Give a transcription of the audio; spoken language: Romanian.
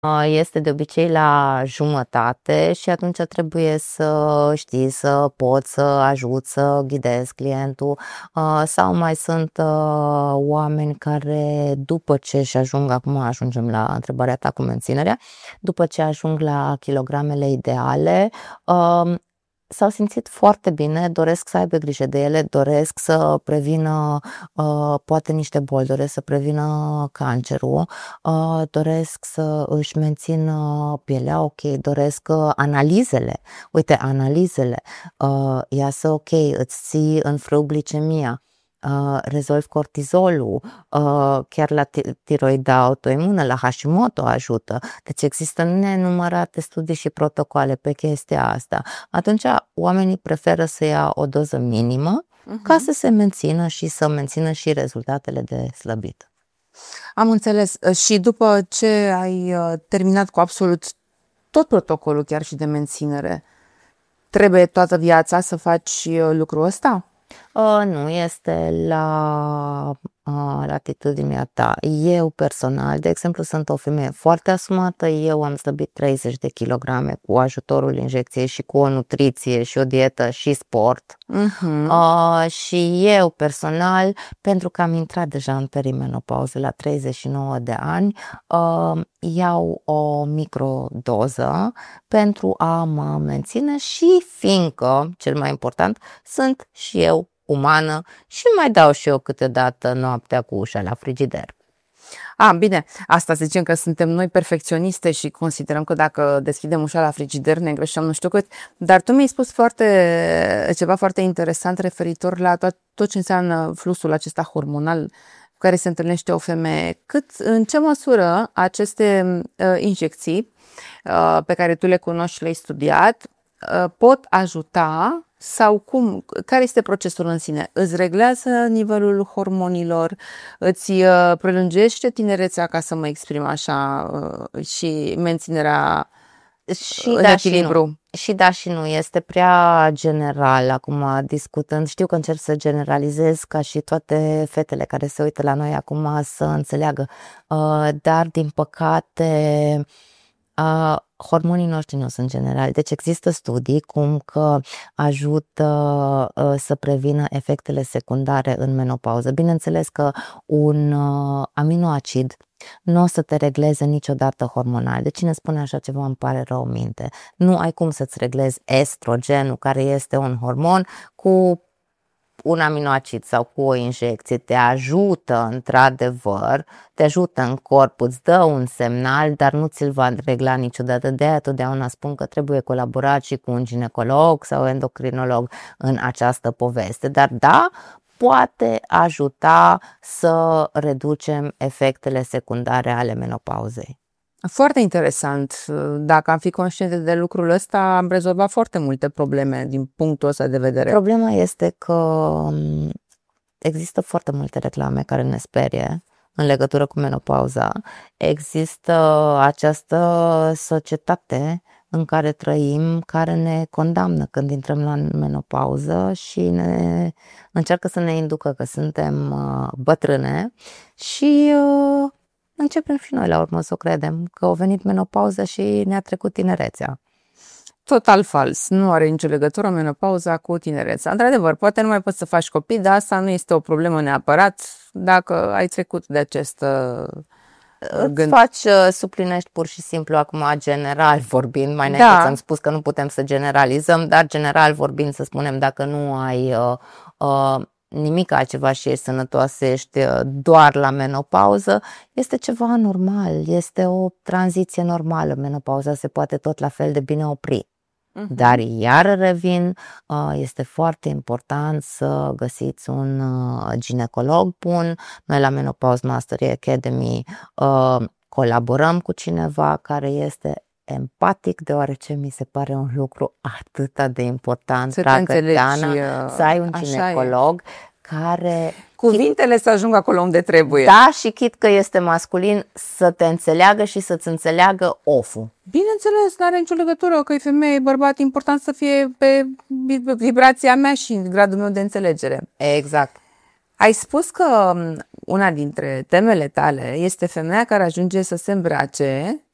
Este de obicei la jumătate și atunci trebuie să știi, să poți să ajuți, să ghidezi clientul, sau mai sunt oameni care după ce își ajung, acum ajungem la întrebarea ta cu menținerea, după ce ajung la kilogramele ideale, s-au simțit foarte bine, doresc să aibă grijă de ele, doresc să prevină poate niște boli, doresc să prevină cancerul, doresc să își mențină pielea ok, doresc analizele. Uite, analizele, iasă ok, îți ții în frâu glicemia, rezolvi cortizolul, chiar la tiroida autoimună, la Hashimoto ajută. Deci există nenumărate studii și protocoale pe chestia asta. Atunci oamenii preferă să ia o doză minimă ca să se mențină și să mențină și rezultatele de slăbit. Am înțeles. Și după ce ai terminat cu absolut tot protocolul, chiar și de menținere, trebuie toată viața să faci lucrul ăsta? Nu, este la latitudinea ta. Eu personal, de exemplu, sunt o femeie foarte asumată, eu am slăbit 30 de kilograme cu ajutorul injecției și cu o nutriție și o dietă și sport. Și eu personal, pentru că am intrat deja în perimenopauză la 39 de ani, iau o microdoză pentru a mă menține și fiindcă, cel mai important, sunt și eu umană și mai dau și eu câteodată noaptea cu ușa la frigider. Bine, asta zicem că suntem noi perfecționiste și considerăm că dacă deschidem ușa la frigider ne îngrășăm nu știu cât, dar tu mi-ai spus ceva foarte interesant referitor la tot ce înseamnă fluxul acesta hormonal cu care se întâlnește o femeie. În ce măsură aceste injecții pe care tu le cunoști și le-ai studiat pot ajuta sau care este procesul în sine? Îți reglează nivelul hormonilor, îți prelungește tinerețea, ca să mă exprim așa, și menținerea în echilibru? Și da și nu, este prea general acum discutând, știu că încerc să generalizez ca și toate fetele care se uită la noi acum să înțeleagă, dar din păcate hormonii noștri nu sunt generali, deci există studii cum că ajută să prevină efectele secundare în menopauză. Bineînțeles că un aminoacid nu o să te regleze niciodată hormonal. De cine spune așa ceva îmi pare rău minte. Nu ai cum să-ți reglezi estrogenul, care este un hormon, cu un aminoacid sau cu o injecție. Te ajută într-adevăr, te ajută în corp, îți dă un semnal, dar nu ți-l va regla niciodată. De aia totdeauna spun că trebuie colaborat și cu un ginecolog sau endocrinolog în această poveste. Dar da, poate ajuta să reducem efectele secundare ale menopauzei. Foarte interesant. Dacă am fi conștiente de lucrul ăsta, am rezolvat foarte multe probleme din punctul ăsta de vedere. Problema este că există foarte multe reclame care ne sperie în legătură cu menopauza. Există această societate în care trăim, care ne condamnă când intrăm la menopauză și ne încearcă să ne inducă că suntem bătrâne și începem și noi la urmă să o credem că a venit menopauza și ne-a trecut tinerețea. Total fals. Nu are nicio legătură menopauza cu tinerețea. Într-adevăr, poate nu mai poți să faci copii, dar asta nu este o problemă neapărat dacă ai trecut de acest gând. Suplinești pur și simplu acum general vorbind, mai înainte ți-am spus că nu putem să generalizăm, dar general vorbind să spunem dacă nu ai nimic altceva și ești sănătoasă, ești doar la menopauză, este ceva normal, este o tranziție normală. Menopauza se poate tot la fel de bine opri. Dar iar revin, este foarte important să găsiți un ginecolog bun. Noi la Menopause Mastery Academy colaborăm cu cineva care este empatic, deoarece mi se pare un lucru atât de important, să ai un ginecolog care... Cuvintele să ajungă acolo unde trebuie. Da, și chit că este masculin, să te înțeleagă și să-ți înțeleagă oful. Bineînțeles, nu are nicio legătură că e femeie, bărbat, important să fie pe vibrația mea și gradul meu de înțelegere. Exact. Ai spus că una dintre temele tale este femeia care ajunge să se îmbrace